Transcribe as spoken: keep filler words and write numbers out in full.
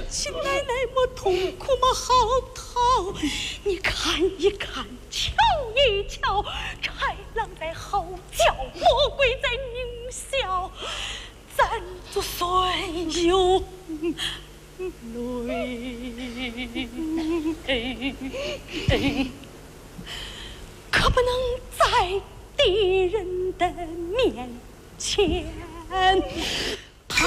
亲奶奶么痛苦么嚎啕，你看一看，瞧一瞧，豺狼在吼叫，魔鬼在狞笑，咱族虽有泪，可不能在敌人的面前